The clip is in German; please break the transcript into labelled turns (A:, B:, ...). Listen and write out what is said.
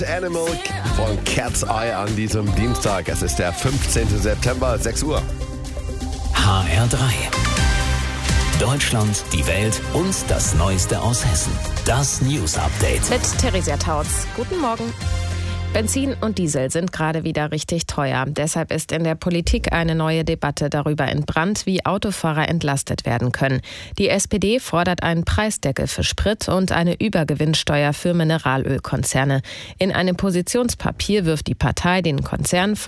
A: Animal von Cat's Eye an diesem Dienstag. Es ist der 15. September, 6 Uhr.
B: HR3. Deutschland, die Welt und das Neueste aus Hessen. Das News Update.
C: Mit Theresia Tautz. Guten Morgen. Benzin und Diesel sind gerade wieder richtig teuer. Deshalb ist in der Politik eine neue Debatte darüber entbrannt, wie Autofahrer entlastet werden können. Die SPD fordert einen Preisdeckel für Sprit und eine Übergewinnsteuer für Mineralölkonzerne. In einem Positionspapier wirft die Partei den Konzernen